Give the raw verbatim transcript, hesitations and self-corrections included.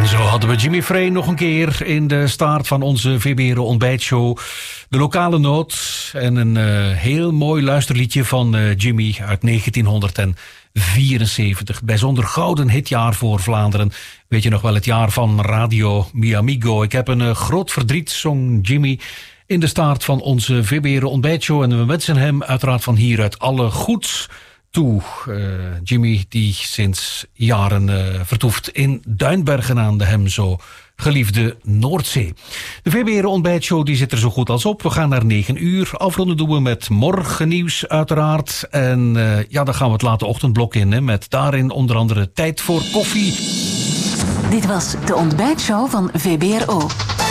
Zo hadden we Jimmy Frey nog een keer in de start van onze V B R ontbijtshow. De lokale noot en een uh, heel mooi luisterliedje van uh, Jimmy uit negentien vierenzeventig. Bijzonder gouden hitjaar voor Vlaanderen. Weet je nog wel, het jaar van Radio Mi Amigo. Ik heb een uh, groot verdriet, zong Jimmy in de start van onze V B R ontbijtshow. En we wensen hem uiteraard van hieruit alle goeds toe. Uh, Jimmy die sinds jaren uh, vertoeft in Duinbergen aan de hem zo geliefde Noordzee. De V B R ontbijtshow die zit er zo goed als op. We gaan naar negen uur. Afronden doen we met morgennieuws uiteraard. En uh, ja, dan gaan we het late ochtendblok in. Hè, met daarin onder andere tijd voor koffie. Dit was de ontbijtshow van V B R O.